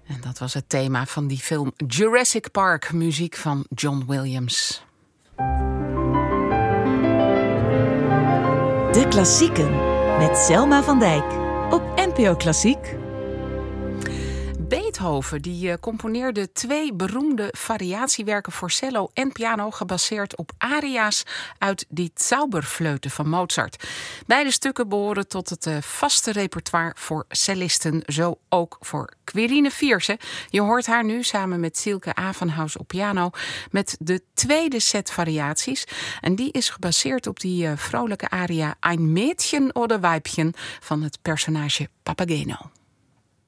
En dat was het thema van die film Jurassic Park, muziek van John Williams. De Klassieken met Selma van Dijk op NPO Klassiek. Beethoven die componeerde 2 beroemde variatiewerken voor cello en piano, gebaseerd op aria's uit die Zauberflöte van Mozart. Beide stukken behoren tot het vaste repertoire voor cellisten, zo ook voor Quirine Vierse. Je hoort haar nu samen met Silke Avenhaus op piano met de tweede set variaties. En die is gebaseerd op die vrolijke aria Ein Mädchen oder Weibchen van het personage Papageno.